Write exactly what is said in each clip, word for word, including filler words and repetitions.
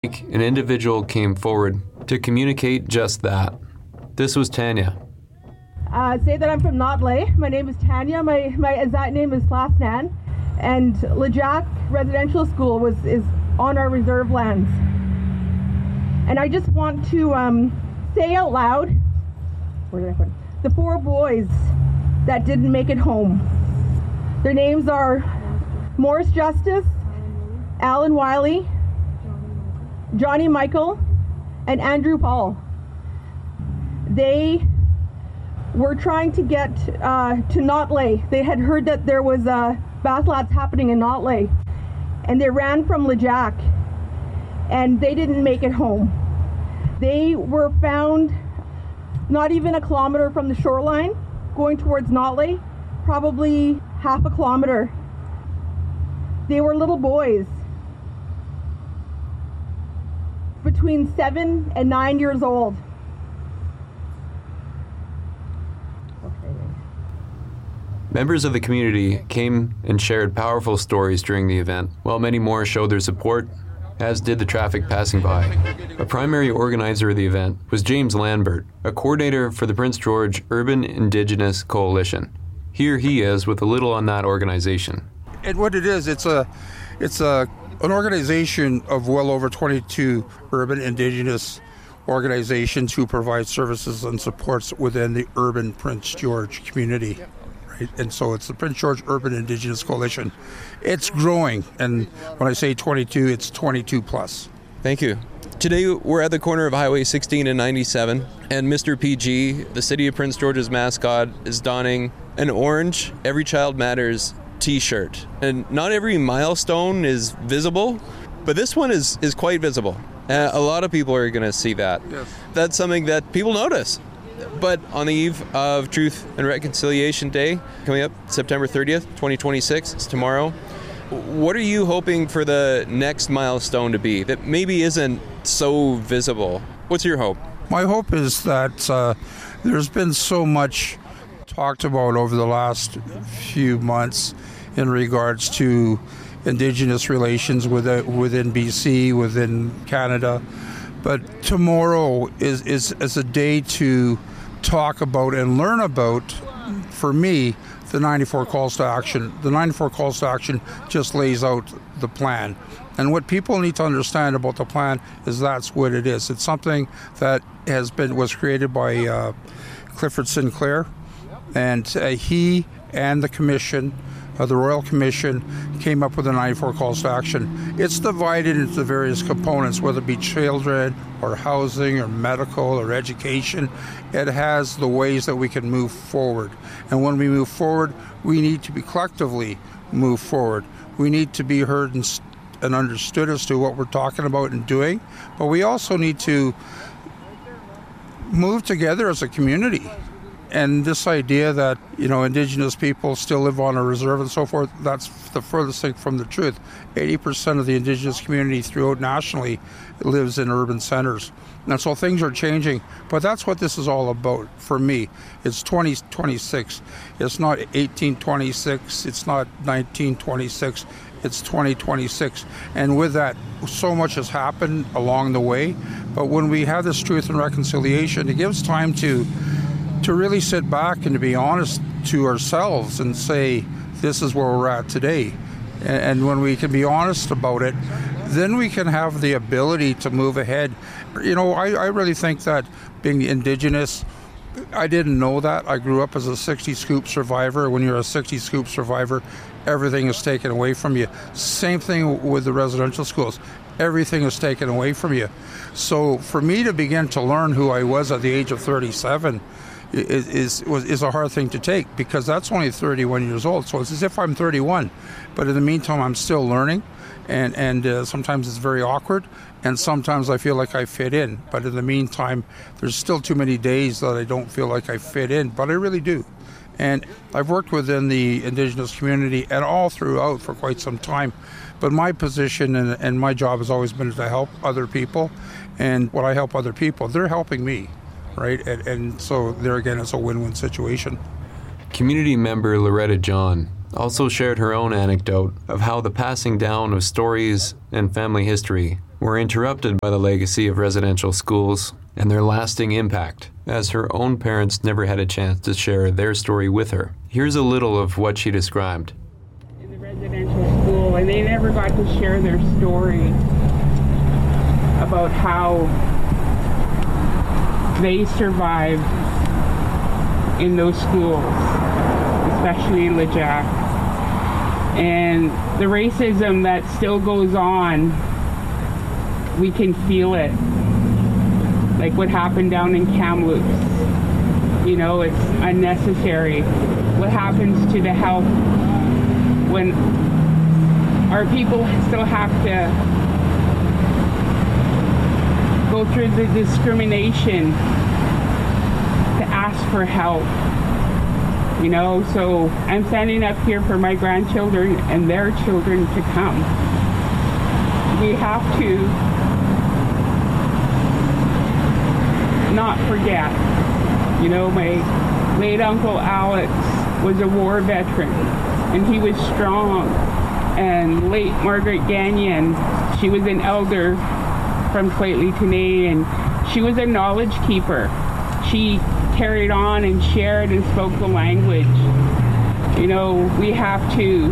An individual came forward to communicate just that. This was Tanya. Uh, say that I'm from Notlay. My name is Tanya. My my exact name is Slasnan, and Lejac Residential School was is on our reserve lands. And I just want to um, say out loud, where did I put it? The four boys that didn't make it home. Their names are Morris Justice, Alan Wiley, Johnny Michael, and Andrew Paul. They were trying to get uh, to Notlay. They had heard that there was uh, Bath Labs happening in Notlay, and they ran from Lejac, and they didn't make it home. They were found not even a kilometer from the shoreline, going towards Notlay, probably half a kilometer. They were little boys, between seven and nine years old. Members of the community came and shared powerful stories during the event, while many more showed their support, as did the traffic passing by. A primary organizer of the event was James Lambert, a coordinator for the Prince George Urban Indigenous Coalition. Here he is with a little on that organization. And what it is, it's a, it's a an organization of well over twenty-two urban indigenous organizations who provide services and supports within the urban Prince George community. Right? And so it's the Prince George Urban Indigenous Coalition. It's growing, and when I say twenty-two, it's twenty-two plus. Thank you. Today we're at the corner of Highway sixteen and ninety-seven, and Mister P G, the City of Prince George's mascot, is donning an orange Every Child Matters t-shirt. And not every milestone is visible, but this one is, is quite visible. Uh, a lot of people are going to see that. Yes. That's something that people notice. But on the eve of Truth and Reconciliation Day, coming up September thirtieth, twenty twenty-six, it's tomorrow, what are you hoping for the next milestone to be that maybe isn't so visible? What's your hope? My hope is that uh, there's been so much talked about over the last few months in regards to Indigenous relations within, within B C, within Canada. But tomorrow is, is, is a day to talk about and learn about, for me, the ninety-four calls to action. The ninety-four calls to action just lays out the plan. And what people need to understand about the plan is that's what it is. It's something that has been was created by uh, Clifford Sinclair, and uh, he and the commission, uh, the Royal Commission, came up with the ninety-four calls to action. It's divided into the various components, whether it be children or housing or medical or education. It has the ways that we can move forward. And when we move forward, we need to be collectively move forward. We need to be heard and, and understood as to what we're talking about and doing. But we also need to move together as a community. And this idea that, you know, Indigenous people still live on a reserve and so forth, that's the furthest thing from the truth. eighty percent of the Indigenous community throughout nationally lives in urban centers. And so things are changing. But that's what this is all about for me. It's twenty twenty-six. It's not eighteen twenty-six. It's not nineteen twenty-six. It's twenty twenty-six. And with that, so much has happened along the way. But when we have this truth and reconciliation, it gives time to to really sit back and to be honest to ourselves and say, this is where we're at today. And when we can be honest about it, then we can have the ability to move ahead. You know, I, I really think that being Indigenous, I didn't know that. I grew up as a sixty scoop survivor. When you're a sixty scoop survivor, everything is taken away from you. Same thing with the residential schools. Everything is taken away from you. So for me to begin to learn who I was at the age of thirty-seven, Is, is was is a hard thing to take, because that's only thirty-one years old. So it's as if I'm thirty-one, but in the meantime I'm still learning, and and uh, sometimes it's very awkward, and sometimes I feel like I fit in. But in the meantime, there's still too many days that I don't feel like I fit in, but I really do. And I've worked within the Indigenous community and all throughout for quite some time. But my position and, and my job has always been to help other people, and when I help other people, they're helping me. Right, and, and so there again, it's a win-win situation. Community member Loretta John also shared her own anecdote of how the passing down of stories and family history were interrupted by the legacy of residential schools and their lasting impact, as her own parents never had a chance to share their story with her. Here's a little of what she described. In the residential school, and they never got to share their story about how they survived in those schools, especially in Lejac. And the racism that still goes on, we can feel it. Like what happened down in Kamloops. You know, it's unnecessary. What happens to the health when our people still have to go through the discrimination to ask for help, you know? So I'm standing up here for my grandchildren and their children to come. We have to not forget. You know, my late Uncle Alex was a war veteran, and he was strong. And late Margaret Gagnon, she was an elder from Clayton-Tenay, and she was a knowledge keeper. She carried on and shared and spoke the language. You know, we have to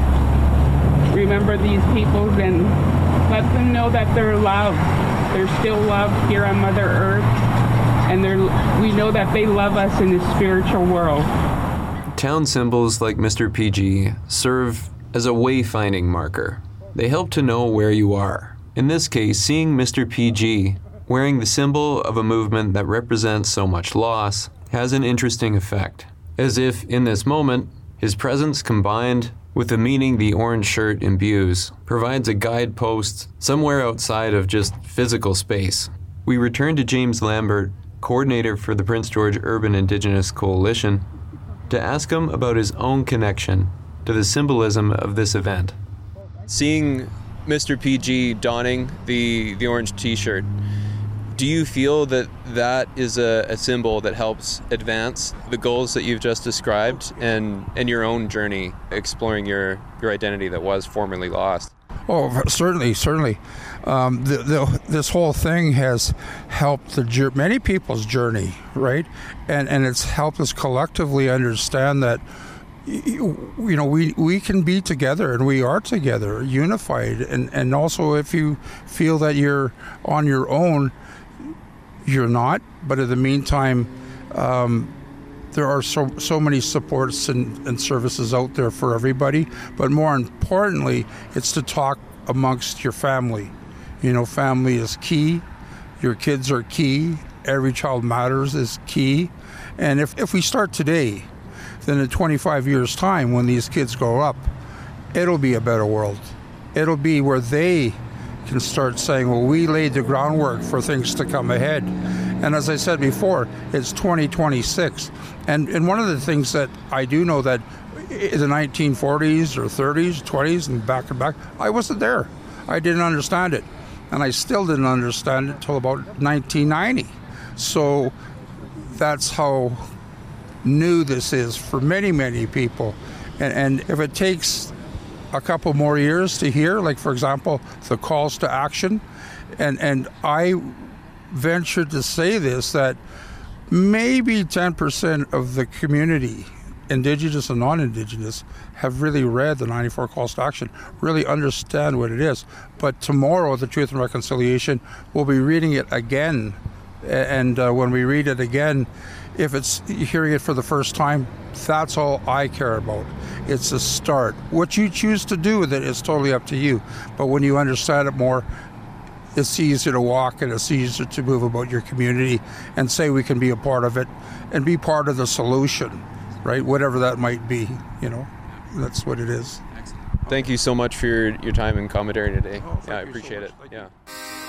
remember these people and let them know that they're loved. They're still loved here on Mother Earth, and they're, we know that they love us in the spiritual world. Town symbols like Mister P G serve as a wayfinding marker. They help to know where you are. In this case, seeing Mister P G wearing the symbol of a movement that represents so much loss has an interesting effect, as if, in this moment, his presence combined with the meaning the orange shirt imbues provides a guidepost somewhere outside of just physical space. We return to James Lambert, coordinator for the Prince George Urban Indigenous Coalition, to ask him about his own connection to the symbolism of this event. Seeing Mister P G donning the, the orange t-shirt, do you feel that that is a, a symbol that helps advance the goals that you've just described and, and your own journey exploring your, your identity that was formerly lost? Oh, certainly, certainly. Um, the, the, this whole thing has helped the many people's journey, right? And and it's helped us collectively understand that, you know, we, we can be together, and we are together, unified. And, and also, if you feel that you're on your own, you're not. But in the meantime, um, there are so so many supports and, and services out there for everybody. But more importantly, it's to talk amongst your family. You know, family is key. Your kids are key. Every child matters is key. And if, if we start today, then in twenty-five years' time, when these kids grow up, it'll be a better world. It'll be where they can start saying, well, we laid the groundwork for things to come ahead. And as I said before, it's twenty twenty-six. And, and one of the things that I do know that in the nineteen forties or thirties, twenties, and back and back, I wasn't there. I didn't understand it. And I still didn't understand it until about nineteen ninety. So that's how new this is for many, many people. And, and if it takes a couple more years to hear, like, for example, the calls to action, and, and I ventured to say this, that maybe ten percent of the community, Indigenous and non-Indigenous, have really read the ninety-four calls to action, really understand what it is. But tomorrow, the Truth and Reconciliation, we'll be reading it again. And uh, when we read it again, if it's hearing it for the first time, that's all I care about. It's a start. What you choose to do with it is totally up to you. But when you understand it more, it's easier to walk and it's easier to move about your community and say we can be a part of it and be part of the solution, right? Whatever that might be, you know, that's what it is. Thank you so much for your, your time and commentary today. Oh, yeah, I appreciate so it. Yeah.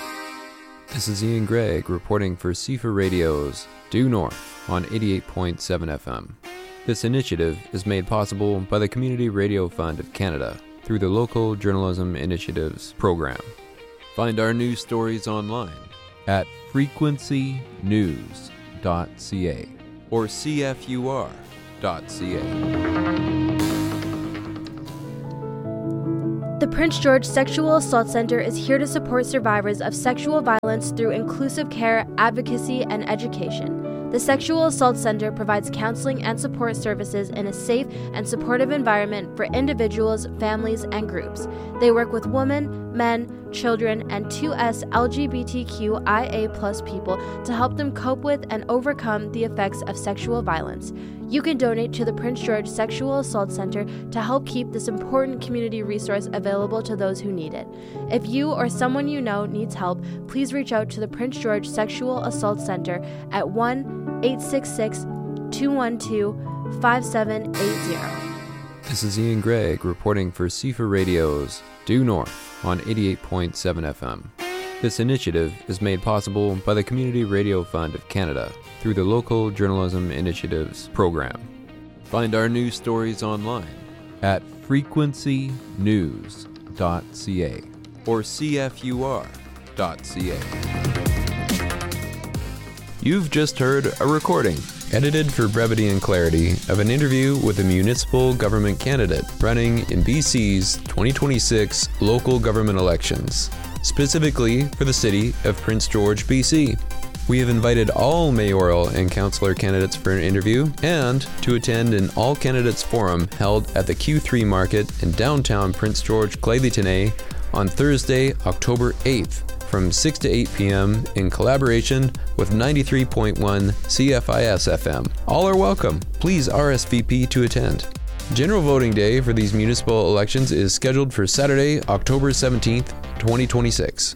This is Ian Gregg reporting for C F A Radio's Due North on eighty-eight point seven F M. This initiative is made possible by the Community Radio Fund of Canada through the Local Journalism Initiatives program. Find our news stories online at frequency news dot c a or c f u r dot c a. Prince George Sexual Assault Center is here to support survivors of sexual violence through inclusive care, advocacy, and education. The Sexual Assault Center provides counseling and support services in a safe and supportive environment for individuals, families, and groups. They work with women, men, children, and two S L G B T Q I A plus people to help them cope with and overcome the effects of sexual violence. You can donate to the Prince George Sexual Assault Center to help keep this important community resource available to those who need it. If you or someone you know needs help, please reach out to the Prince George Sexual Assault Center at one eight six six, two one two, five seven eight zero. This is Ian Gregg reporting for C F A Radio's Due North on eighty-eight point seven F M. This initiative is made possible by the Community Radio Fund of Canada through the Local Journalism Initiatives program. Find our news stories online at frequency news dot c a or c f u r dot c a. You've just heard a recording, edited for brevity and clarity, of an interview with a municipal government candidate running in B C's twenty twenty-six local government elections, specifically for the city of Prince George, B C. We have invited all mayoral and councillor candidates for an interview and to attend an all candidates forum held at the Q three Market in downtown Prince George, Clayton on Thursday, October eighth from six to eight p.m. in collaboration with ninety-three point one C F I S F M. All are welcome. Please R S V P to attend. General voting day for these municipal elections is scheduled for Saturday, October seventeenth, twenty twenty-six.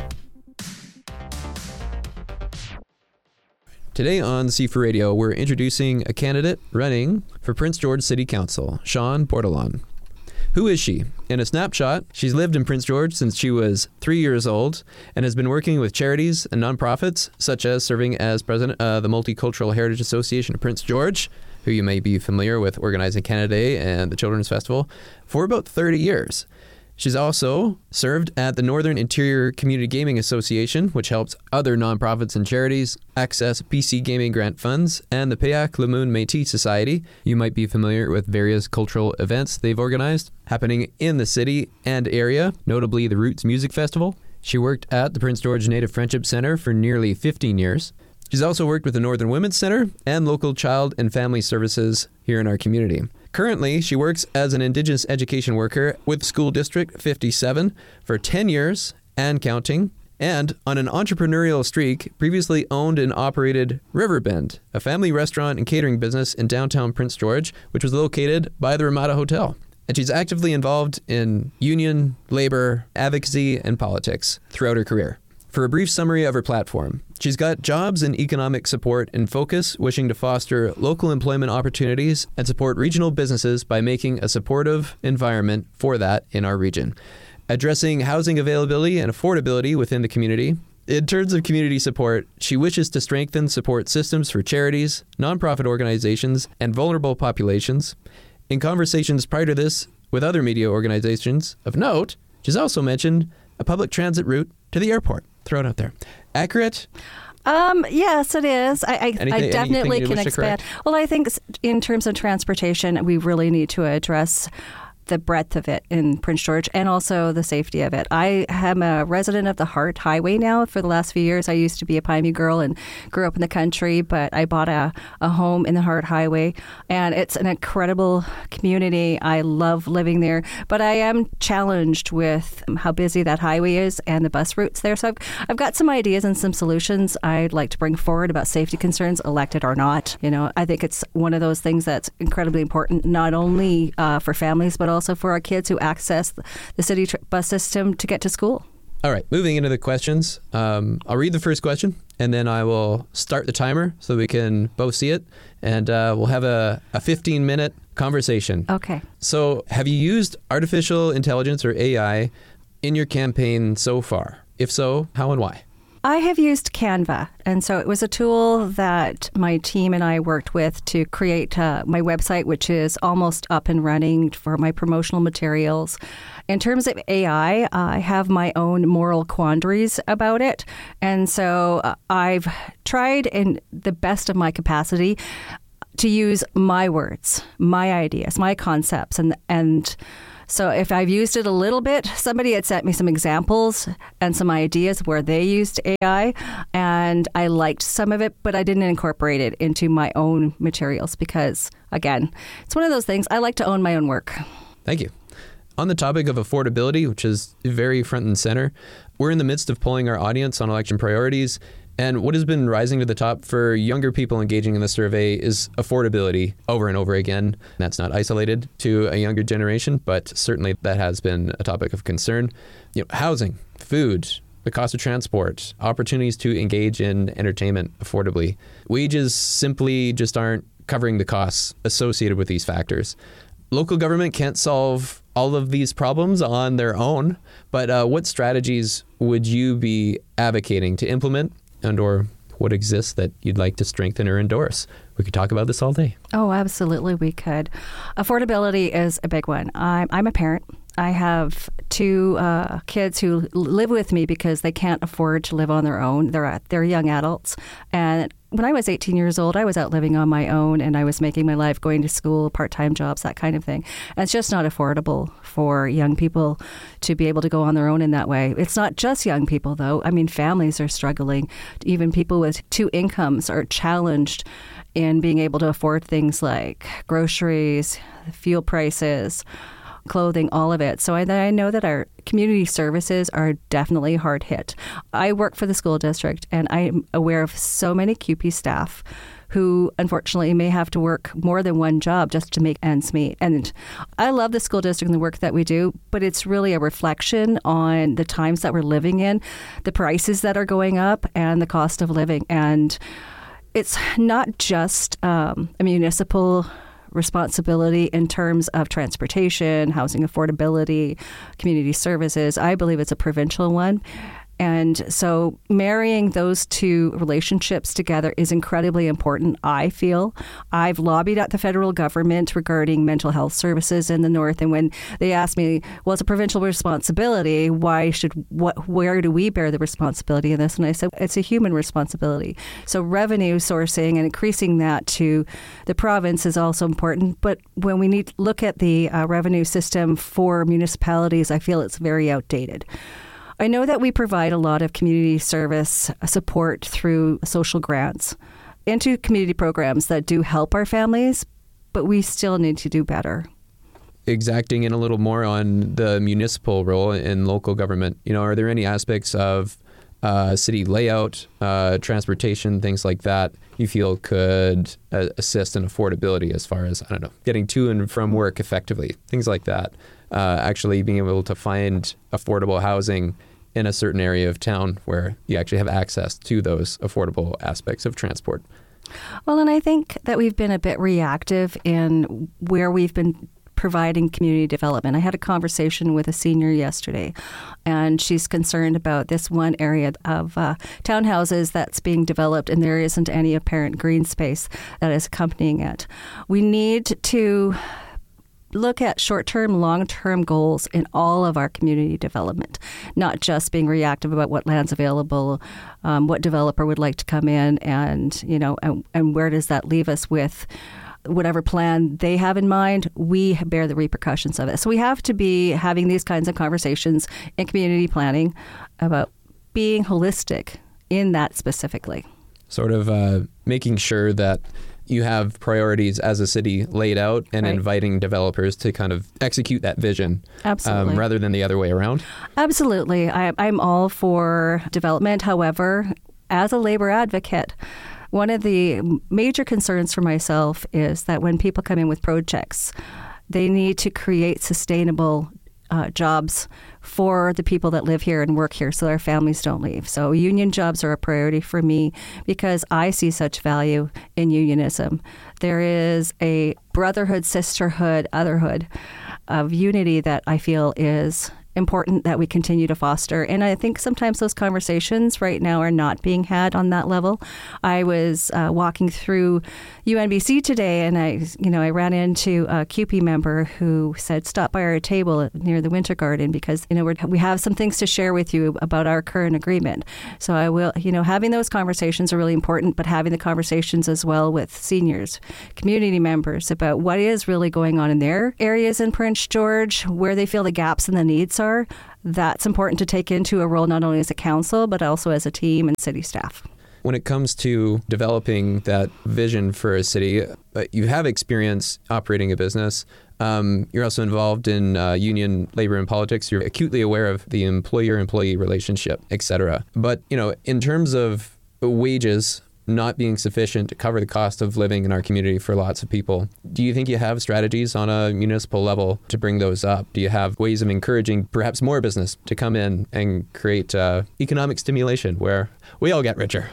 Today on C F A Radio, we're introducing a candidate running for Prince George City Council, Sean Bordelon. Who is she? In a snapshot, she's lived in Prince George since she was three years old and has been working with charities and nonprofits, such as serving as president of the Multicultural Heritage Association of Prince George, who you may be familiar with organizing Canada Day and the Children's Festival, for about thirty years. She's also served at the Northern Interior Community Gaming Association, which helps other nonprofits and charities access P C gaming grant funds, and the Payak Lemoon Métis Society. You might be familiar with various cultural events they've organized happening in the city and area, notably the Roots Music Festival. She worked at the Prince George Native Friendship Center for nearly fifteen years. She's also worked with the Northern Women's Center and local child and family services here in our community. Currently, she works as an Indigenous education worker with School District fifty-seven for ten years and counting, and on an entrepreneurial streak, previously owned and operated Riverbend, a family restaurant and catering business in downtown Prince George, which was located by the Ramada Hotel. And she's actively involved in union, labor, advocacy, and politics throughout her career. For a brief summary of her platform, she's got jobs and economic support in focus, wishing to foster local employment opportunities and support regional businesses by making a supportive environment for that in our region. Addressing housing availability and affordability within the community. In terms of community support, she wishes to strengthen support systems for charities, nonprofit organizations, and vulnerable populations. In conversations prior to this with other media organizations of note, she's also mentioned a public transit route to the airport. Throw it out there. Accurate? Um, yes, it is. I, I, anything, I definitely can expand. Well, I think in terms of transportation, we really need to address the breadth of it in Prince George and also the safety of it. I am a resident of the Hart Highway now for the last few years. I used to be a Pymie girl and grew up in the country, but I bought a, a home in the Hart Highway, and it's an incredible community. I love living there, but I am challenged with how busy that highway is and the bus routes there. So I've, I've got some ideas and some solutions I'd like to bring forward about safety concerns, elected or not. You know, I think it's one of those things that's incredibly important, not only uh, for families, but also also for our kids who access the city tr- bus system to get to school. All right, moving into the questions. Um, I'll read the first question, and then I will start the timer so we can both see it, and uh, we'll have a, a fifteen-minute conversation. Okay. So have you used artificial intelligence or A I in your campaign so far? If so, how and why? I have used Canva, and so it was a tool that my team and I worked with to create uh, my website, which is almost up and running for my promotional materials. In terms of A I, uh, I have my own moral quandaries about it, and so uh, I've tried in the best of my capacity to use my words, my ideas, my concepts, and and So if I've used it a little bit, somebody had sent me some examples and some ideas where they used A I, and I liked some of it, but I didn't incorporate it into my own materials because, again, it's one of those things. I like to own my own work. Thank you. On the topic of affordability, which is very front and center, we're in the midst of polling our audience on election priorities. And what has been rising to the top for younger people engaging in the survey is affordability over and over again. That's not isolated to a younger generation, but certainly that has been a topic of concern. You know, housing, food, the cost of transport, opportunities to engage in entertainment affordably. Wages simply just aren't covering the costs associated with these factors. Local government can't solve all of these problems on their own, but uh, what strategies would you be advocating to implement and or what exists that you'd like to strengthen or endorse? We could talk about this all day. Oh, absolutely we could. Affordability is a big one. I'm, I'm a parent. I have two uh, kids who live with me because they can't afford to live on their own. They're they're young adults. And when I was eighteen years old, I was out living on my own and I was making my life, going to school, part-time jobs, that kind of thing. And it's just not affordable for young people to be able to go on their own in that way. It's not just young people, though. I mean, families are struggling. Even people with two incomes are challenged in being able to afford things like groceries, fuel prices, clothing, all of it. So I, I know that our community services are definitely hard hit. I work for the school district and I'm aware of so many Q P staff who unfortunately may have to work more than one job just to make ends meet. And I love the school district and the work that we do, but it's really a reflection on the times that we're living in, the prices that are going up and the cost of living. And it's not just um, a municipal responsibility in terms of transportation, housing affordability, community services. I believe it's a provincial one. And so marrying those two relationships together is incredibly important, I feel. I've lobbied at the federal government regarding mental health services in the North. And when they asked me, well, it's a provincial responsibility, why should, what, where do we bear the responsibility in this? And I said, it's a human responsibility. So revenue sourcing and increasing that to the province is also important. But when we need to look at the uh, revenue system for municipalities, I feel it's very outdated. I know that we provide a lot of community service support through social grants into community programs that do help our families, but we still need to do better. Exacting in a little more on the municipal role in local government, you know, are there any aspects of uh, city layout, uh, transportation, things like that you feel could uh, assist in affordability as far as, I don't know, getting to and from work effectively, things like that? Uh, actually being able to find affordable housing in a certain area of town where you actually have access to those affordable aspects of transport. Well, and I think that we've been a bit reactive in where we've been providing community development. I had a conversation with a senior yesterday, and she's concerned about this one area of uh, townhouses that's being developed, and there isn't any apparent green space that is accompanying it. We need to look at short-term, long-term goals in all of our community development, not just being reactive about what land's available, um, what developer would like to come in, and you know, and, and where does that leave us with whatever plan they have in mind. We bear the repercussions of it. So we have to be having these kinds of conversations in community planning about being holistic in that specifically. Sort of uh, making sure that you have priorities as a city laid out and right. inviting developers to kind of execute that vision. Absolutely. Um, rather than the other way around. Absolutely. I, I'm all for development. However, as a labor advocate, one of the major concerns for myself is that when people come in with projects, they need to create sustainable uh, jobs for the people that live here and work here so their families don't leave. So union jobs are a priority for me because I see such value in unionism. There is a brotherhood, sisterhood, otherhood of unity that I feel is important that we continue to foster. And I think sometimes those conversations right now are not being had on that level. I was uh, walking through U N B C today, and I, you know, I ran into a C U P E member who said, "Stop by our table near the Winter Garden because, you know, we're, we have some things to share with you about our current agreement." So I will, you know, having those conversations are really important, but having the conversations as well with seniors, community members about what is really going on in their areas in Prince George, where they feel the gaps and the needs are. That's important to take into a role not only as a council, but also as a team and city staff. When it comes to developing that vision for a city, uh, you have experience operating a business. Um, you're also involved in uh, union labor and politics. You're acutely aware of the employer-employee relationship, et cetera. But, you know, in terms of wages not being sufficient to cover the cost of living in our community for lots of people, do you think you have strategies on a municipal level to bring those up? Do you have ways of encouraging perhaps more business to come in and create uh, economic stimulation where we all get richer?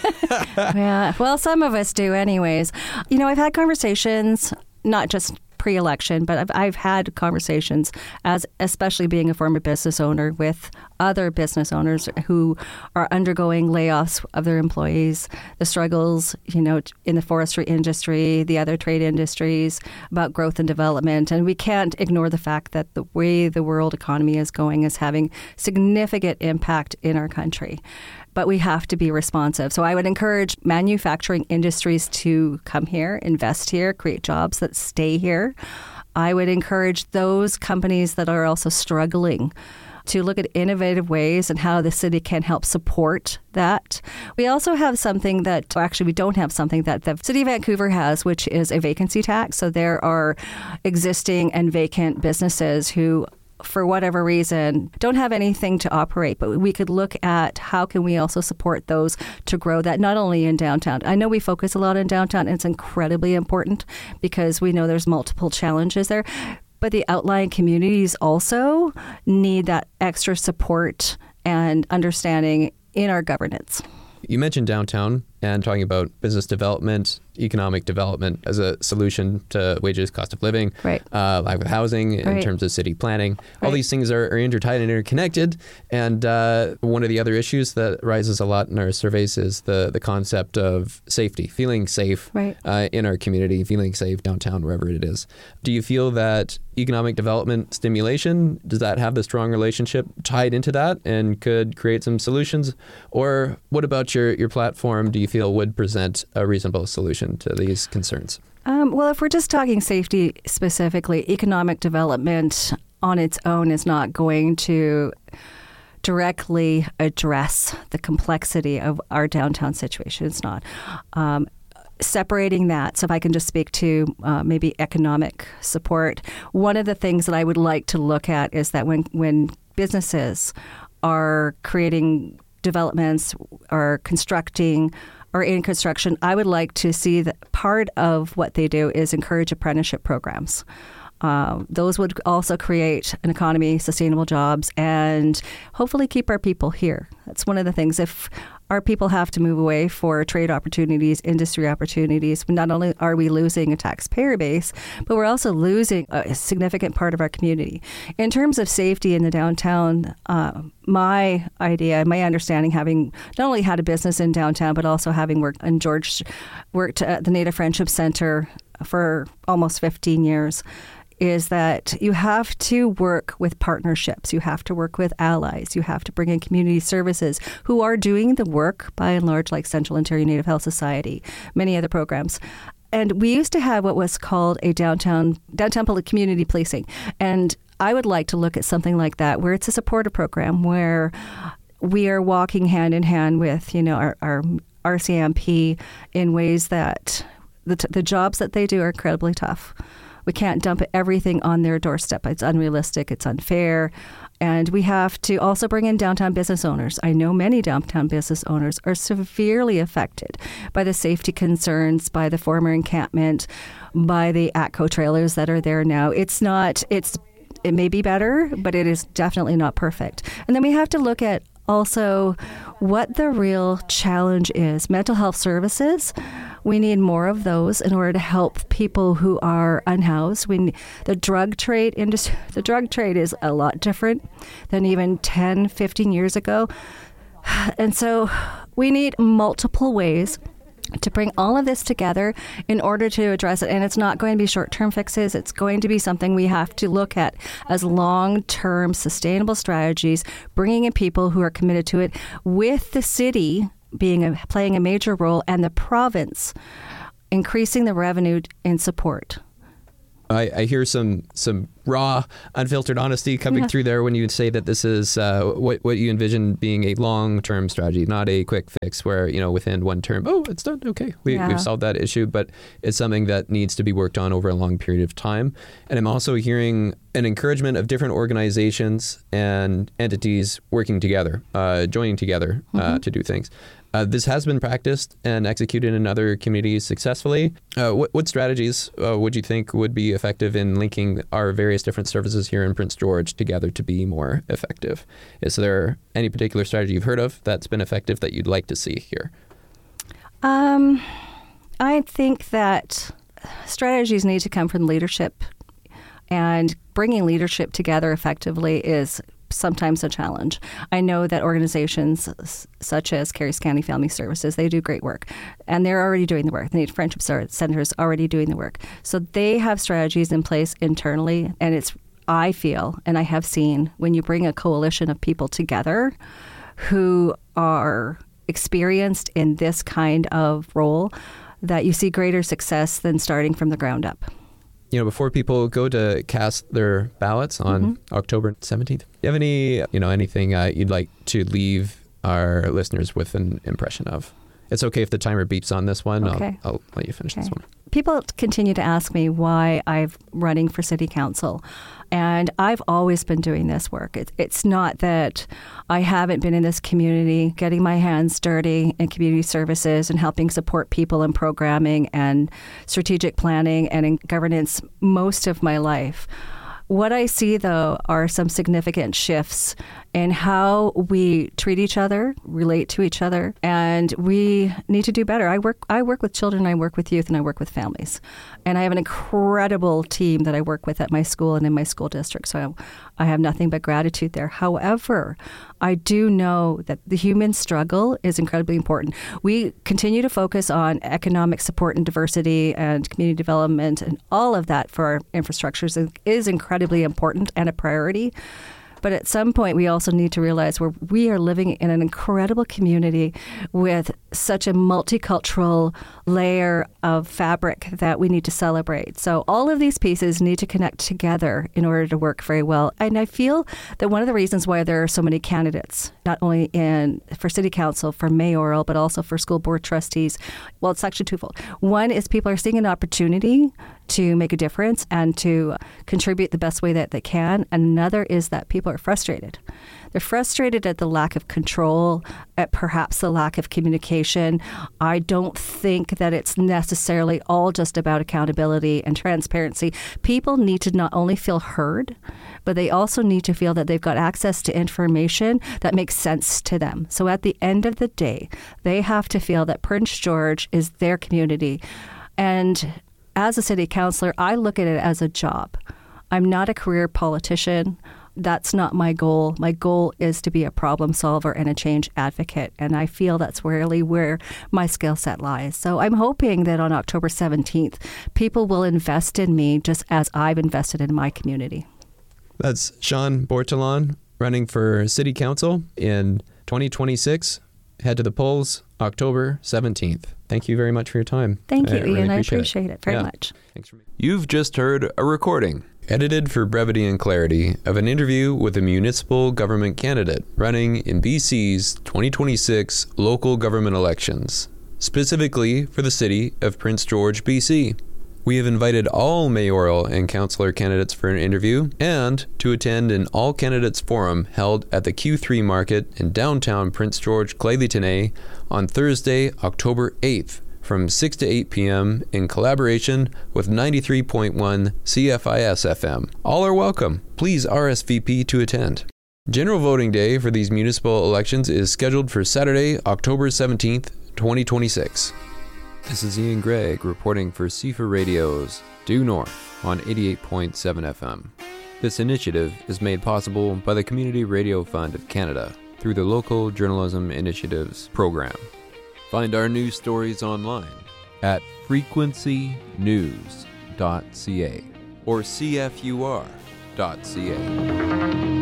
Yeah, well, some of us do anyways. You know, I've had conversations, not just pre-election, but I've, I've had conversations, as especially being a former business owner, with other business owners who are undergoing layoffs of their employees, the struggles, you know, in the forestry industry, the other trade industries, about growth and development. And we can't ignore the fact that the way the world economy is going is having significant impact in our country. But we have to be responsive. So I would encourage manufacturing industries to come here, invest here, create jobs that stay here. I would encourage those companies that are also struggling to look at innovative ways and how the city can help support that. We also have something that, or actually we don't have something that the City of Vancouver has, which is a vacancy tax. So there are existing and vacant businesses who, for whatever reason, don't have anything to operate, but we could look at how can we also support those to grow that, not only in downtown. I know we focus a lot in downtown, and it's incredibly important because we know there's multiple challenges there, but the outlying communities also need that extra support and understanding in our governance. You mentioned downtown and talking about business development, economic development as a solution to wages, cost of living, right. uh, lack of housing in right. terms of city planning. Right. All these things are, are intertied and interconnected. And uh, one of the other issues that rises a lot in our surveys is the, the concept of safety, feeling safe right. uh, in our community, feeling safe downtown, wherever it is. Do you feel that economic development stimulation, does that have the strong relationship tied into that and could create some solutions? Or what about your, your platform do you feel would present a reasonable solution to these concerns? Um, well, if we're just talking safety specifically, economic development on its own is not going to directly address the complexity of our downtown situation. It's not. Um, separating that, so if I can just speak to uh, maybe economic support, one of the things that I would like to look at is that when, when businesses are creating developments or constructing or in construction, I would like to see that part of what they do is encourage apprenticeship programs. Uh, those would also create an economy, sustainable jobs, and hopefully keep our people here. That's one of the things. If our people have to move away for trade opportunities, industry opportunities, not only are we losing a taxpayer base, but we're also losing a significant part of our community. In terms of safety in the downtown, uh, my idea, my understanding, having not only had a business in downtown, but also having worked in George, worked at the Native Friendship Center for almost fifteen years, is that you have to work with partnerships. You have to work with allies. You have to bring in community services who are doing the work, by and large, like Central Ontario Native Health Society, many other programs. And we used to have what was called a downtown downtown public community policing. And I would like to look at something like that, where it's a supportive program, where we are walking hand in hand with, you know, our, our R C M P in ways that the, t- the jobs that they do are incredibly tough. We can't dump everything on their doorstep. It's unrealistic. It's unfair. And we have to also bring in downtown business owners. I know many downtown business owners are severely affected by the safety concerns, by the former encampment, by the ATCO trailers that are there now. It's not, it's, it may be better, but it is definitely not perfect. And then we have to look at also what the real challenge is. Mental health services, we need more of those in order to help people who are unhoused. We, the drug trade industry, the drug trade is a lot different than even ten, fifteen years ago. And so we need multiple ways to bring all of this together in order to address it. And it's not going to be short-term fixes. It's going to be something we have to look at as long-term sustainable strategies, bringing in people who are committed to it, with the city being a, playing a major role and the province increasing the revenue in support. I, I hear some some raw, unfiltered honesty coming Yeah. through there when you say that this is uh, what what you envision being a long-term strategy, not a quick fix where, you know, within one term, oh, it's done, okay, we, Yeah. we've solved that issue, but it's something that needs to be worked on over a long period of time. And I'm also hearing an encouragement of different organizations and entities working together, uh, joining together uh, Mm-hmm. to do things. Uh, this has been practiced and executed in other communities successfully. Uh, what, what strategies uh, would you think would be effective in linking our various different services here in Prince George together to be more effective? Is there any particular strategy you've heard of that's been effective that you'd like to see here? Um, I think that strategies need to come from leadership, and bringing leadership together effectively is sometimes a challenge. I know that organizations s- such as Caries County Family Services, they do great work, and they're already doing the work. The Native Friendship Center is already doing the work. So they have strategies in place internally, and it's, I feel, and I have seen, when you bring a coalition of people together who are experienced in this kind of role, that you see greater success than starting from the ground up. You know, before people go to cast their ballots on Mm-hmm. October seventeenth, do you have any, you know, anything uh, you'd like to leave our listeners with an impression of? It's okay if the timer beeps on this one. Okay. I'll, I'll let you finish this Okay. one. People continue to ask me why I'm running for city council, and I've always been doing this work. It, it's not that I haven't been in this community getting my hands dirty in community services and helping support people in programming and strategic planning and in governance most of my life. What I see, though, are some significant shifts in how we treat each other, relate to each other, and we need to do better. I work I work with children, I work with youth, and I work with families. And I have an incredible team that I work with at my school and in my school district, so I have nothing but gratitude there. However, I do know that the human struggle is incredibly important. We continue to focus on economic support and diversity and community development, and all of that for our infrastructures is incredibly important and a priority. But at some point, we also need to realize where we are living in an incredible community with such a multicultural layer of fabric that we need to celebrate. So all of these pieces need to connect together in order to work very well. And I feel that one of the reasons why there are so many candidates, not only in for city council, for mayoral, but also for school board trustees, well, it's actually twofold. One is people are seeing an opportunity to make a difference and to contribute the best way that they can. Another is that people are frustrated. They're frustrated at the lack of control, at perhaps the lack of communication. I don't think that it's necessarily all just about accountability and transparency. People need to not only feel heard, but they also need to feel that they've got access to information that makes sense to them. So at the end of the day, they have to feel that Prince George is their community. And as a city councillor, I look at it as a job. I'm not a career politician. That's not my goal. My goal is to be a problem solver and a change advocate. And I feel that's really where my skill set lies. So I'm hoping that on October seventeenth, people will invest in me just as I've invested in my community. That's Sean Bortolon running for City Council in twenty twenty-six. Head to the polls October seventeenth. Thank you very much for your time. Thank you, I really Ian. I appreciate appreciate it, it very Yeah. much. Thanks for me. You've just heard a recording, edited for brevity and clarity, of an interview with a municipal government candidate running in B C's twenty twenty-six local government elections, specifically for the city of Prince George, B C. We have invited all mayoral and councillor candidates for an interview and to attend an all-candidates forum held at the Q three Market in downtown Prince George, Clayton on Thursday, October eighth from six to eight p.m. in collaboration with ninety-three point one C F I S F M. All are welcome. Please R S V P to attend. General voting day for these municipal elections is scheduled for Saturday, October seventeenth, twenty twenty-six. This is Ian Gregg reporting for C F A Radio's Due North on eighty-eight point seven F M. This initiative is made possible by the Community Radio Fund of Canada through the Local Journalism Initiatives program. Find our news stories online at frequency news dot c a or c f u r dot c a.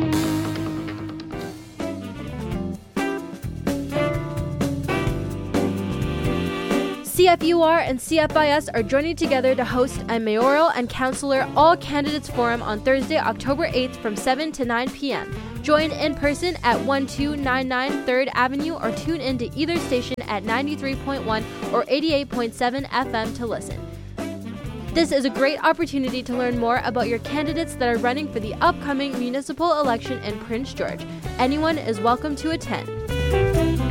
C F U R and C F I S are joining together to host a mayoral and councillor all candidates forum on Thursday, October eighth from seven to nine p.m. Join in person at twelve ninety-nine third Avenue or tune into either station at ninety-three point one or eighty-eight point seven F M to listen. This is a great opportunity to learn more about your candidates that are running for the upcoming municipal election in Prince George. Anyone is welcome to attend.